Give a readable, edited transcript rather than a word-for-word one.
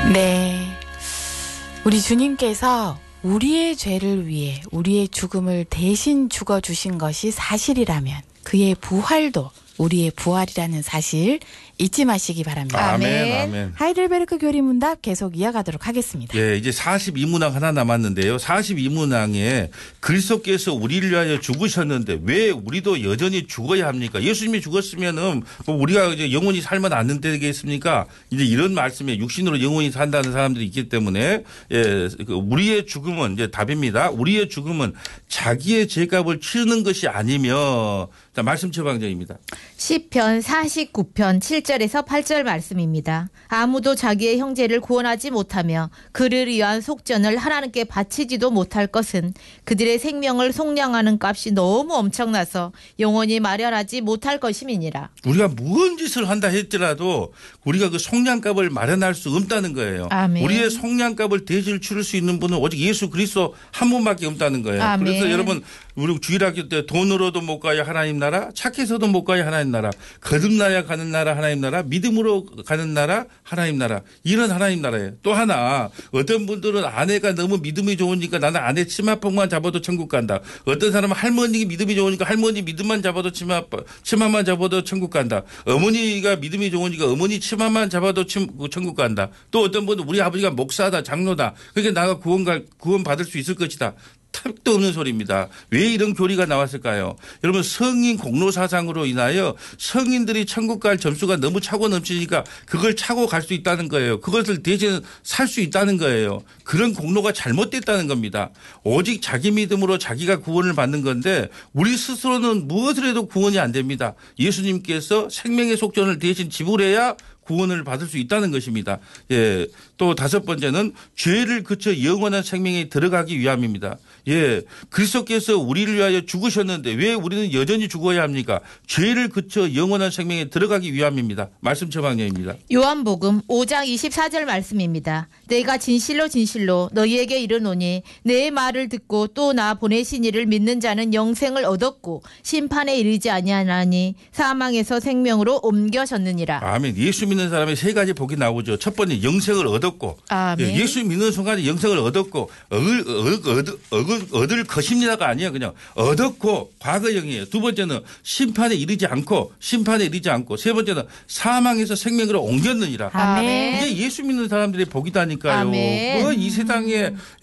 네. 우리 주님께서 우리의 죄를 위해 우리의 죽음을 대신 죽어주신 것이 사실이라면 그의 부활도 우리의 부활이라는 사실 잊지 마시기 바랍니다. 아멘. 아멘. 하이델베르크 교리문답 계속 이어가도록 하겠습니다. 예, 이제 42문항 하나 남았는데요. 42문항에 그리스도께서 우리를 위하여 죽으셨는데 왜 우리도 여전히 죽어야 합니까? 예수님이 죽었으면은 뭐 우리가 이제 영원히 살면 안 되겠습니까? 이제 이런 말씀에 육신으로 영원히 산다는 사람들이 있기 때문에 예, 우리의 죽음은 이제 답입니다. 우리의 죽음은 자기의 죄값을 치르는 것이 아니며 자, 말씀 처방전입니다. 시편 49편 7절에서 8절 말씀입니다. 아무도 자기의 형제를 구원하지 못하며 그를 위한 속전을 하나님께 바치지도 못할 것은 그들의 생명을 속량하는 값이 너무 엄청나서 영원히 마련하지 못할 것임이니라. 우리가 무슨 짓을 한다 했더라도 우리가 그 속량값을 마련할 수 없다는 거예요. 아멘. 우리의 속량값을 대신 치를 수 있는 분은 오직 예수 그리스도 한 분밖에 없다는 거예요. 아멘. 그래서 여러분 우리 주일학교 때 돈으로도 못 가야 하나님 나라, 착해서도 못 가야 하나님 나라, 거듭나야 가는 나라 하나님 나라, 믿음으로 가는 나라 하나님 나라, 이런 하나님 나라예요. 또 하나 어떤 분들은 아내가 너무 믿음이 좋으니까 나는 아내 치마폭만 잡아도 천국 간다. 어떤 사람은 할머니가 믿음이 좋으니까 할머니 믿음만 잡아도 치마만 잡아도 천국 간다. 어머니가 믿음이 좋으니까 어머니 치마만 잡아도 천국 간다. 또 어떤 분은 우리 아버지가 목사다, 장로다. 그러니까 나가 구원 받을 수 있을 것이다. 탑도 없는 소리입니다. 왜 이런 교리가 나왔을까요? 여러분 성인 공로 사상으로 인하여 성인들이 천국 갈 점수가 너무 차고 넘치니까 그걸 차고 갈 수 있다는 거예요. 그것을 대신 살 수 있다는 거예요. 그런 공로가 잘못됐다는 겁니다. 오직 자기 믿음으로 자기가 구원을 받는 건데 우리 스스로는 무엇을 해도 구원이 안 됩니다. 예수님께서 생명의 속전을 대신 지불해야 구원을 받을 수 있다는 것입니다. 예. 또 다섯 번째는 죄를 그쳐 영원한 생명에 들어가기 위함입니다. 예. 그리스도께서 우리를 위하여 죽으셨는데 왜 우리는 여전히 죽어야 합니까? 죄를 그쳐 영원한 생명에 들어가기 위함입니다. 말씀 처방전입니다. 요한복음 5장 24절 말씀입니다. 내가 진실로 진실로 너희에게 이르노니 내 말을 듣고 또 나 보내신 이를 믿는 자는 영생을 얻었고 심판에 이르지 아니하나니 사망에서 생명으로 옮겨졌느니라. 아멘. 예수 믿는 사람의 세 가지 복이 나오죠. 첫 번째 영생을 얻었고 아멘. 예, 예수 믿는 순간에 영생을 얻었고 얻을 것입니다가 아니에요. 그냥 얻었고 과거형이에요. 두 번째는 심판에 이르지 않고 세 번째는 사망에서 생명으로 옮겼느니라. 아멘. 이게 예수 믿는 사람들의 복이다니까요. 아멘. 뭐 이 세상에